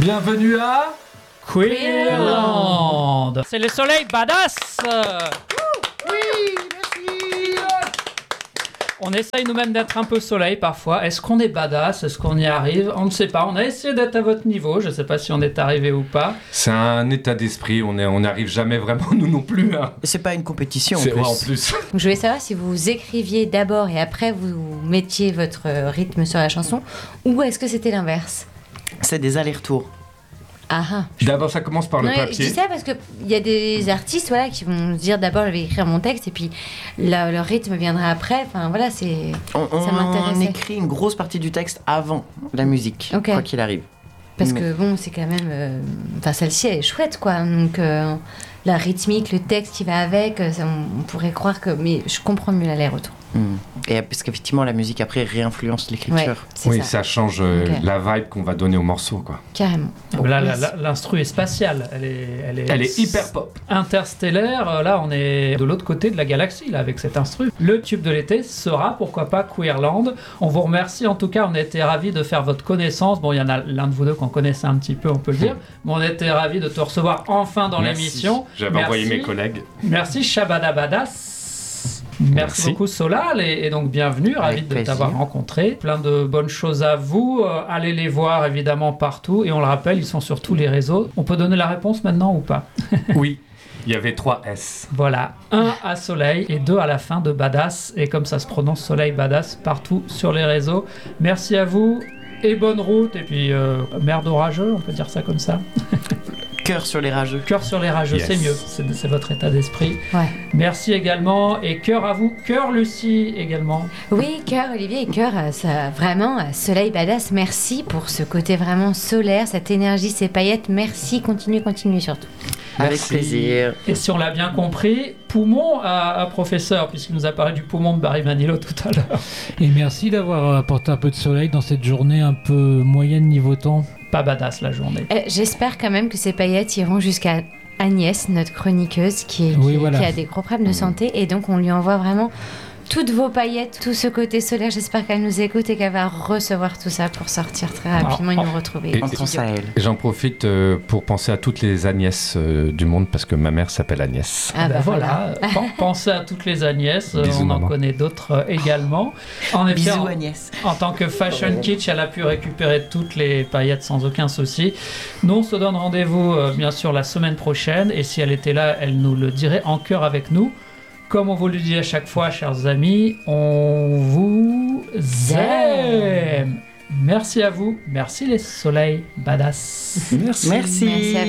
Bienvenue à Queerland. C'est le soleil badass. Oui, merci. On essaye nous-mêmes d'être un peu soleil parfois. Est-ce qu'on est badass? Est-ce qu'on y arrive? On ne sait pas. On a essayé d'être à votre niveau. Je ne sais pas si on est arrivé ou pas. C'est un état d'esprit. On n'arrive jamais vraiment, nous non plus. Hein. C'est pas une compétition C'est en plus. vrai en plus. Donc, je voulais savoir si vous écriviez d'abord et après vous mettiez votre rythme sur la chanson, ou est-ce que c'était l'inverse? C'est des allers-retours. Ah ah. D'abord, ça commence par le Non, je papier. dis ça parce qu'il y a des artistes qui vont se dire d'abord je vais écrire mon texte et puis leur rythme viendra après. Enfin voilà, ça On m'intéressait. écrit une grosse partie du texte avant la musique, Ok. quoi qu'il arrive. Parce Mais- que bon, c'est quand même. Enfin, celle-ci elle est chouette quoi. Donc la rythmique, le texte qui va avec, on pourrait croire que. Mais je comprends mieux l'aller-retour. Et parce qu'effectivement, la musique après réinfluence l'écriture. Ouais, c'est Oui, ça. ça change Ok. la vibe qu'on va donner au morceau, quoi. Carrément. Bon, Là, merci. l'instru est spatiale. Elle est hyper pop. Interstellaire. Là, on est de l'autre côté de la galaxie là, avec cet instru. Le tube de l'été sera, pourquoi pas, Queerland. On vous remercie. En tout cas, on a été ravis de faire votre connaissance. Bon, il y en a l'un de vous deux qu'on connaissait un petit peu, on peut le dire. Mais on était ravis de te recevoir enfin dans Merci. l'émission. J'avais Merci. envoyé mes collègues. Merci Shabadabadas. Merci Merci. beaucoup Solal et donc bienvenue, ravi Avec de plaisir. t'avoir rencontré. Plein de bonnes choses à vous. Allez les voir évidemment partout et on le rappelle, ils sont sur tous les réseaux. On peut donner la réponse maintenant ou pas? Oui, il y avait 3 S. Voilà, 1 à Soleil et 2 à la fin de Badass. Et comme ça se prononce, Soleil Badass partout sur les réseaux. Merci à vous et bonne route. Et puis merde orageux, on peut dire ça comme ça. Cœur sur les rageux. Cœur sur les rageux, Yes. c'est mieux. C'est votre état d'esprit. Ouais. Merci également et cœur à vous, cœur Lucie également. Oui, cœur Olivier et cœur, ça vraiment soleil badass. Merci pour ce côté vraiment solaire, cette énergie, ces paillettes. Merci, continuez surtout. Avec Merci. plaisir. Et si on l'a bien compris, poumon à professeur, puisqu'il nous a parlé du poumon de Barry Manilow tout à l'heure. Et merci d'avoir apporté un peu de soleil dans cette journée un peu moyenne niveau temps. Pas badass la journée. J'espère quand même que ces paillettes iront jusqu'à Agnès, notre chroniqueuse, qui a des gros problèmes de santé. Et donc, on lui envoie vraiment toutes vos paillettes, tout ce côté solaire. J'espère qu'elle nous écoute et qu'elle va recevoir tout ça pour sortir très rapidement et nous retrouver. Et- en On pense studio. à elle. J'en profite pour penser à toutes les Agnès du monde parce que ma mère s'appelle Agnès. Ah bah voilà. Pensez à toutes les Agnès, Bisous, on en maman. connaît d'autres également. En effet, Bisous Agnès. en tant que fashion kitsch, elle a pu récupérer toutes les paillettes sans aucun souci. Nous, on se donne rendez-vous bien sûr la semaine prochaine et si elle était là, elle nous le dirait en chœur avec nous. Comme on vous le dit à chaque fois, chers amis, on vous aime. Merci à vous, merci les soleils badass. Merci. Merci à